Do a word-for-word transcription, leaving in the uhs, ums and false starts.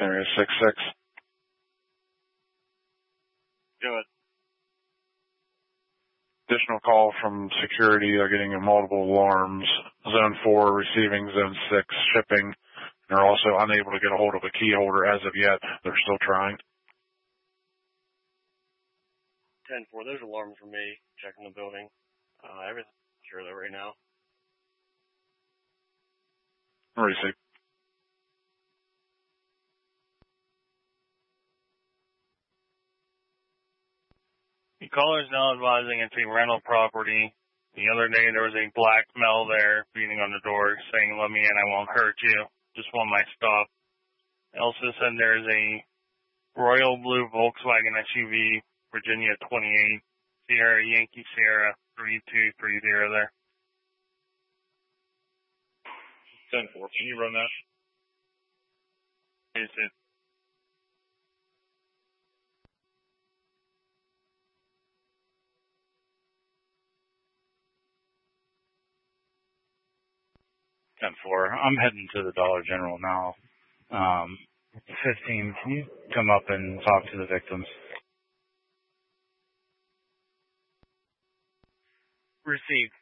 Area six six. Good. Additional call from security. They're getting multiple alarms. Zone four receiving, zone six shipping. They're also unable to get a hold of a key holder as of yet. They're still trying. ten four, there's alarms for me. Checking the building. Uh, everything's secure though right now. Receive. The caller is now advising it's a rental property. The other day there was a black male there beating on the door saying, "Let me in, I won't hurt you. Just want my stuff." Also said there's a royal blue Volkswagen S U V, Virginia twenty-eight, Sierra Yankee Sierra three two three zero there. ten four, can you run that? Is it? ten four, I'm heading to the Dollar General now. Um, fifteen, can you come up and talk to the victims? Received.